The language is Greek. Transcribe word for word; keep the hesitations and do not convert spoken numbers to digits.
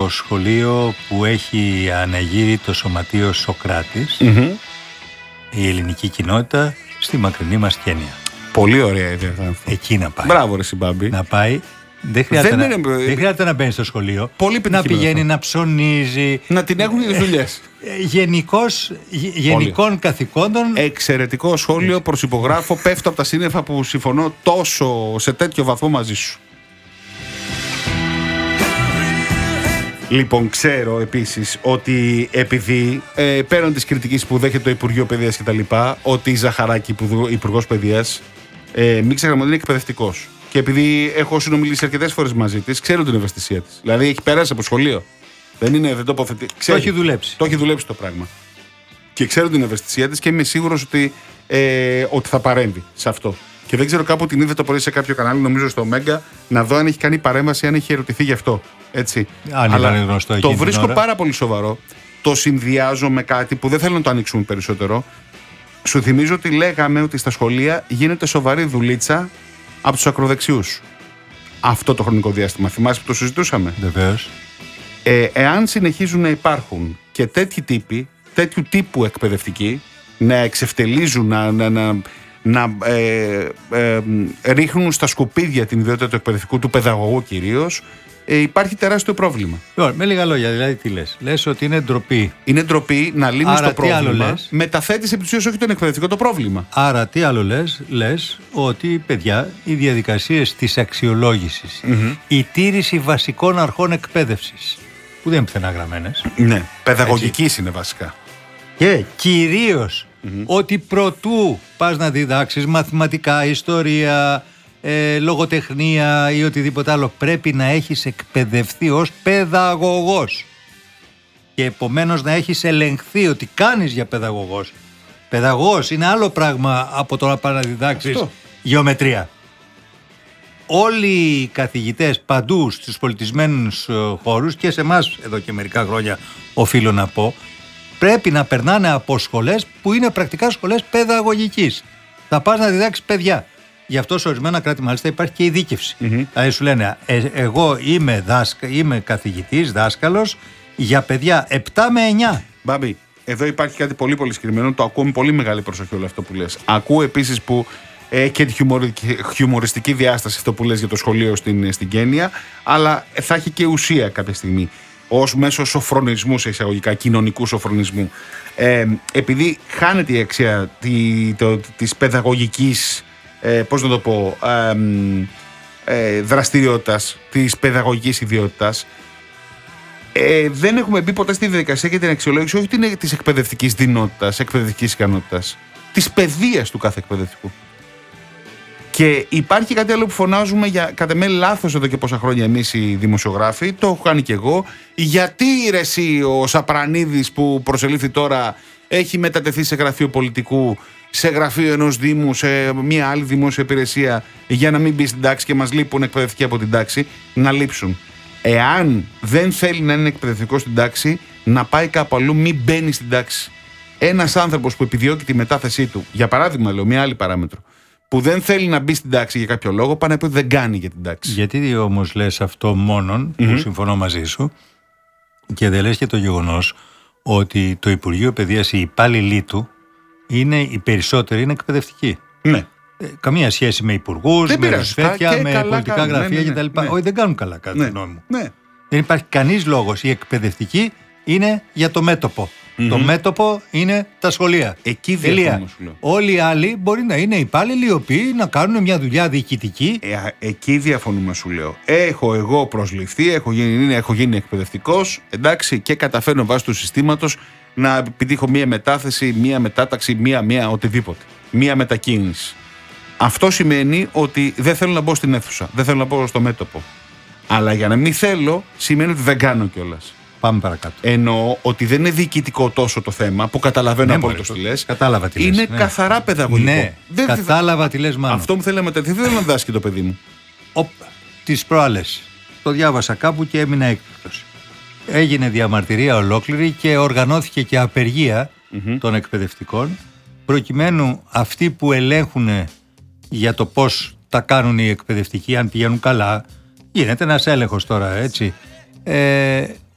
σχολείο που έχει αναγείρει το σωματείο Σοκράτης, Mm-hmm. η ελληνική κοινότητα στη μακρινή μας Κένια. Πολύ ωραία ιδέα. Εκεί να πάει. Μπράβο ρε Συμπάμπη. Να πάει. Δεν χρειάζεται, Δεν να, είναι... δεν χρειάζεται να μπαίνει στο σχολείο. Πολύ να πηγαίνει, να ψωνίζει. Να την έχουν τις δουλειές. Γενικώς, γενικών καθηκόντων. Εξαιρετικό σχόλιο, προσυπογράφω. Πέφτω από τα σύννεφα που συμφωνώ τόσο σε τέτοιο βαθμό μαζί σου. Λοιπόν, ξέρω επίσης ότι επειδή ε, πέραν της κριτικής που δέχεται το Υπουργείο Παιδείας και τα λοιπά, ότι η Ζαχαράκη, Υπουργός Παιδείας, ε, μην ξεχνάμε ότι είναι εκπαιδευτικός. Και επειδή έχω συνομιλήσει αρκετές φορές μαζί της, ξέρω την ευαισθησία της. Δηλαδή έχει περάσει από σχολείο. Δεν είναι, δεν τοποθετεί. Το έχει δουλέψει. Το έχει δουλέψει το πράγμα. Και ξέρω την ευαισθησία της και είμαι σίγουρος ότι, ε, ότι θα παρέμβει σε αυτό. Και δεν ξέρω, κάπου την είδε το πρωί σε κάποιο κανάλι, νομίζω στο Μέγκα, να δω αν έχει κάνει παρέμβαση, αν έχει ερωτηθεί γι' αυτό. Έτσι. Αν Αλλά ήταν γνωστό το βρίσκω ώρα. πάρα πολύ σοβαρό. Το συνδυάζω με κάτι που δεν θέλω να το ανοίξουμε περισσότερο. Σου θυμίζω ότι λέγαμε ότι στα σχολεία γίνεται σοβαρή δουλίτσα από τους ακροδεξιούς. Αυτό το χρονικό διάστημα. Θυμάσαι που το συζητούσαμε. Βεβαίως. Ε, εάν συνεχίζουν να υπάρχουν και τέτοιοι τύποι, τέτοιου τύπου εκπαιδευτικοί, να εξευτελίζουν, να, να, να, να ε, ε, ε, ρίχνουν στα σκουπίδια την ιδιότητα του εκπαιδευτικού, του παιδαγωγού κυρίως, ε, υπάρχει τεράστιο πρόβλημα. Λοιπόν, με λίγα λόγια, δηλαδή τι λες. Λες ότι είναι ντροπή. Είναι ντροπή να λύνεις το πρόβλημα. Λες? Μεταθέτεις επί της ουσίας όχι τον εκπαιδευτικό το πρόβλημα. Άρα τι άλλο λες, λες ότι παιδιά οι διαδικασίες της αξιολόγησης, mm-hmm. η τήρηση βασικών αρχών εκπαίδευσης, που δεν είναι πουθενά γραμμένες. Ναι, παιδαγωγικής είναι βασικά. Και κυρίως mm-hmm. ότι προτού πας να διδάξεις μαθηματικά, ιστορία, ε, λογοτεχνία ή οτιδήποτε άλλο, πρέπει να έχεις εκπαιδευτεί ως παιδαγωγός. Και επομένως να έχεις ελεγχθεί ότι κάνεις για παιδαγωγός. Παιδαγωγός είναι άλλο πράγμα από το να πας να διδάξεις Αυτό. γεωμετρία. Όλοι οι καθηγητές παντού στους πολιτισμένους χώρους και σε εμάς εδώ και μερικά χρόνια οφείλω να πω, πρέπει να περνάνε από σχολές που είναι πρακτικά σχολές παιδαγωγικής. Θα πας να διδάξεις παιδιά. Γι' αυτό σε ορισμένα κράτη μάλιστα υπάρχει και ειδίκευση. Mm-hmm. Δηλαδή σου λένε ε, εγώ είμαι, δάσκα, είμαι καθηγητής, δάσκαλος για παιδιά επτά με εννιά. Μπάμπη, εδώ υπάρχει κάτι πολύ πολύ συγκεκριμένο, το ακούω με πολύ μεγάλη προσοχή όλο αυτό που λες. Ακούω επίσης που έχει και τη χιουμοριστική διάσταση αυτό που λες για το σχολείο στην, στην Κένια, αλλά θα έχει και ουσία κάποια στιγμή ως μέσο σοφρονισμού, σε εισαγωγικά κοινωνικού σοφρονισμού. Ε, επειδή χάνεται η αξία τη, το, της παιδαγωγικής, ε, πώς να το πω, ε, ε, δραστηριότητας, της παιδαγωγικής ιδιότητας, ε, δεν έχουμε μπει ποτέ στη διαδικασία για την αξιολόγηση όχι της εκπαιδευτικής δυνότητας, εκπαιδευτικής ικανότητας, της παιδείας του κάθε εκπαιδευτικού. Και υπάρχει κάτι άλλο που φωνάζουμε για κατά με λάθος εδώ και πόσα χρόνια εμείς οι δημοσιογράφοι, το έχω κάνει και εγώ. Γιατί ρε εσύ ο Σαπρανίδης που προσελήφθη τώρα έχει μετατεθεί σε γραφείο πολιτικού, σε γραφείο ενός δήμου, σε μια άλλη δημόσια υπηρεσία για να μην μπει στην τάξη και μας λείπουν εκπαιδευτικοί από την τάξη, να λείψουν. Εάν δεν θέλει να είναι εκπαιδευτικό στην τάξη, να πάει κάπου αλλού, μην μπαίνει στην τάξη. Ένας άνθρωπος που επιδιώκει τη μετάθεσή του, για παράδειγμα λέω μια άλλη παράμετρο, που δεν θέλει να μπει στην τάξη για κάποιο λόγο, πάνε να πει ότι δεν κάνει για την τάξη. Γιατί όμως λες αυτό μόνον, mm-hmm. που συμφωνώ μαζί σου, και δεν λες και το γεγονός ότι το Υπουργείο Παιδείας, οι υπάλληλοι του, είναι, οι περισσότεροι είναι εκπαιδευτικοί. Ναι. Ε, καμία σχέση με υπουργούς, με ρουσφέτια, με καλά πολιτικά κάνουν, γραφεία ναι, ναι, κτλ. Ναι. Όχι, δεν κάνουν καλά κατά τη γνώμη μου. Ναι. Δεν υπάρχει κανείς λόγος. Οι εκπαιδευτικοί είναι για το μέτωπο. Mm-hmm. Το μέτωπο είναι τα σχολεία. Εκεί διαφωνούμε, σου λέω. Όλοι οι άλλοι μπορεί να είναι υπάλληλοι οι οποίοι να κάνουν μια δουλειά διοικητική. Ε, εκεί διαφωνούμε, σου λέω. Έχω εγώ προσληφθεί, έχω γίνει, έχω γίνει εκπαιδευτικός, εντάξει, και καταφέρνω βάσει του συστήματος να επιτύχω μια μετάθεση, μια μετάταξη, μια, μια οτιδήποτε. Μια μετακίνηση. Αυτό σημαίνει ότι δεν θέλω να μπω στην αίθουσα, δεν θέλω να μπω στο μέτωπο. Αλλά για να μην θέλω, σημαίνει ότι δεν κάνω κιόλας. Πάμε παρακάτω. Εννοώ ότι δεν είναι διοικητικό τόσο το θέμα, που καταλαβαίνω ναι, απόλυτος τι λες. Κατάλαβα τι λες. Είναι ναι. καθαρά παιδαγωγικό. Ναι, δεν κατάλαβα τι λες μάλλον. Αυτό μου θέλει να μετατεθεί, δεν θέλω να δάσκει το παιδί μου. Τις προάλλες το διάβασα κάπου και έμεινα έκπληκτος. Έγινε διαμαρτυρία ολόκληρη και οργανώθηκε και απεργία mm-hmm. των εκπαιδευτικών, προκειμένου αυτοί που ελέγχουν για το πώς τα κάνουν οι εκπαιδευτικοί, αν πηγαίνουν καλά, γίνεται ένας έλεγχος τώρα, έτσι, ε,